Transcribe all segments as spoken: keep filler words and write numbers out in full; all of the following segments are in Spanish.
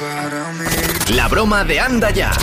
para mí. La broma de Anda Ya.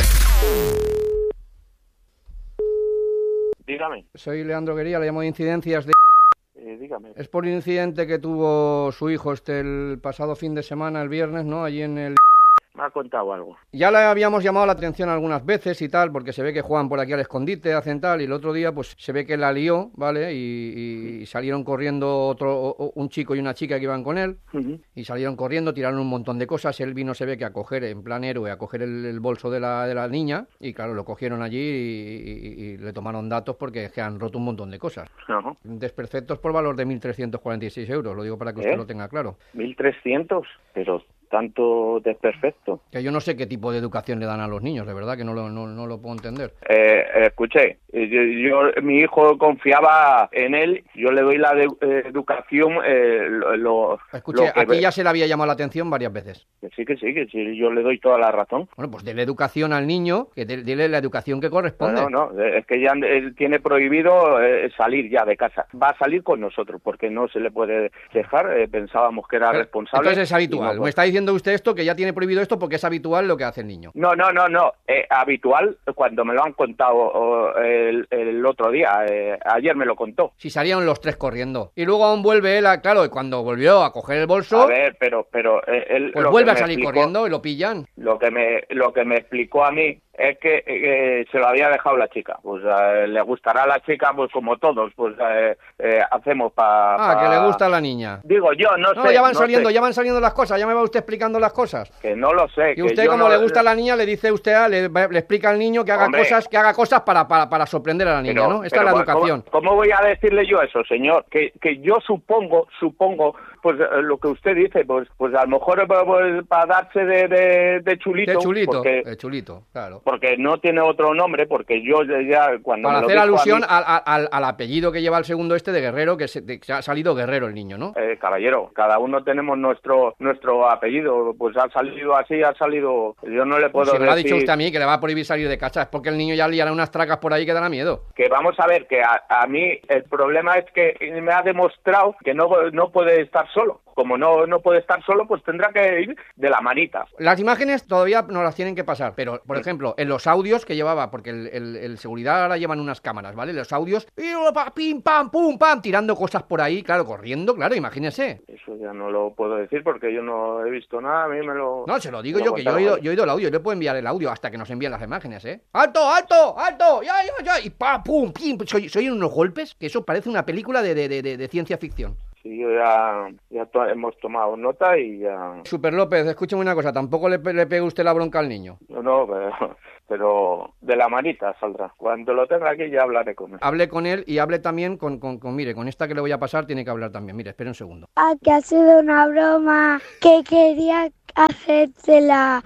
Dígame. Soy Leandro Guería, le llamo de Incidencias de... Eh, dígame. Es por un incidente que tuvo su hijo este el pasado fin de semana, el viernes, ¿no? Allí en el... Me ha contado algo. Ya le habíamos llamado la atención algunas veces y tal, porque se ve que juegan por aquí al escondite, hacen tal, y el otro día pues se ve que la lió, ¿vale? Y, y salieron corriendo otro un chico y una chica que iban con él, Uh-huh. y salieron corriendo, tiraron un montón de cosas, él vino, se ve que a coger, en plan héroe, a coger el, el bolso de la, de la niña, y claro, lo cogieron allí y, y- y le tomaron datos porque es que han roto un montón de cosas. Ajá. Desperfectos por valor de mil trescientos cuarenta y seis euros, lo digo para que usted ¿Eh? lo tenga claro. mil trescientos, pero tanto desperfecto. Que yo no sé qué tipo de educación le dan a los niños, de verdad que no lo, no, no lo puedo entender. Eh, eh, escuché, eh, yo, yo- mi hijo confiaba en él, yo le doy la de- eh, educación, eh, lo, lo- Escuche, lo que aquí ve- ya se le había llamado la atención varias veces. que sí, que sí, que sí, yo le doy toda la razón. Bueno, pues dele educación al niño, que de- dele la educación que corresponde. No, no, no, es que ya él tiene prohibido eh, salir ya de casa. Va a salir con nosotros porque no se le puede dejar, eh, pensábamos que era Pero, responsable. entonces es habitual. y no, Me está diciendo usted esto, que ya tiene prohibido esto porque es habitual lo que hace el niño. No, no, no, no. Eh, habitual cuando me lo han contado oh, el, el otro día. Eh, ayer me lo contó. Si salieron los tres corriendo. Y luego aún vuelve él, a, claro, y cuando volvió a coger el bolso, A ver, pero, pero eh, él pues lo vuelve que a me salir explicó- corriendo y lo pillan. Lo que me, lo que me explicó a mí es que eh, se lo había dejado la chica. Pues eh, le gustará a la chica, pues como todos, pues eh, eh, hacemos para. Ah, que le gusta a la niña. Digo yo, no, No, sé. ya van no saliendo, sé. ya van saliendo las cosas, ya me va usted explicando las cosas. Que no lo sé. Y que usted, yo como no- le gusta a la niña, le dice usted, a- le, le explica al niño que haga Hombre. cosas, que haga cosas para, para, para sorprender a la niña, Pero- ¿no? Esta pero es la ¿cómo- educación. ¿Cómo voy a decirle yo eso, señor? Que, que yo supongo, supongo, pues eh, lo que usted dice, pues pues a lo mejor pues, pues, para darse de, de, de chulito. De chulito, Porque, de chulito, claro. porque no tiene otro nombre, porque yo ya cuando Para me lo hacer dijo a alusión mí- al, al- al- al apellido que lleva el segundo este de Guerrero, que se, de- que ha salido Guerrero el niño, ¿no? Eh, caballero, cada uno tenemos nuestro nuestro apellido, pues ha salido así, ha salido, yo no le puedo Si me lo ha decir dicho usted a mí que le va a prohibir salir de casa, es porque el niño ya liará unas tracas por ahí que dará miedo. que vamos a ver, que a, a mí el problema es que me ha demostrado que no, no puede estar solo, como no, no puede estar solo, pues tendrá que ir de la manita. Las imágenes todavía no las tienen que pasar, pero, por ejemplo, en los audios que llevaba, porque el, el- el seguridad ahora llevan unas cámaras, ¿vale? Los audios, y pa, pim, pam, pum, pam, tirando cosas por ahí, claro, corriendo, claro, imagínese. Eso ya no lo puedo decir porque yo no he visto nada, a mí me lo... No, se lo digo me yo, que yo he, oído, contaron. yo he oído el audio, yo le puedo enviar el audio hasta que nos envíen las imágenes, ¿eh? ¡Alto, alto, alto! ¡Ya, ya, ya! Y pam, pum, pim, soy, soy unos golpes que eso parece una película de, de, de, de- de ciencia ficción. Sí, yo ya, ya to- hemos tomado nota y ya... Super López, escúcheme una cosa, tampoco le, pe- le pegue usted la bronca al niño. No, no, pero, pero de la manita saldrá. Cuando lo tenga aquí ya hablaré con él. Hable con él y hable también con, con, con, mire, con esta que le voy a pasar tiene que hablar también. Mire, espere un segundo. Ah, que ha sido una broma, que quería hacértela.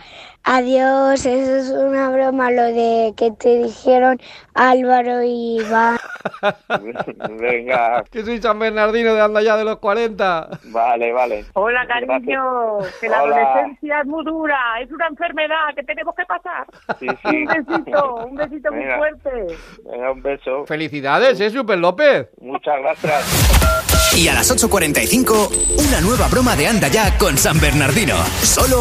Adiós, eso es una broma, lo de que te dijeron Álvaro y Iván. Venga, Que soy San Bernardino de Anda Ya de los cuarenta. vale, vale. Hola, cariño, que la Hola. adolescencia es muy dura, es una enfermedad que tenemos que pasar. Sí, sí. Un besito, un besito muy Venga. fuerte. Venga, un beso. Felicidades, ¿eh, Super López? Muchas gracias. Y a las ocho cuarenta y cinco, una nueva broma de Anda Ya con San Bernardino. Solo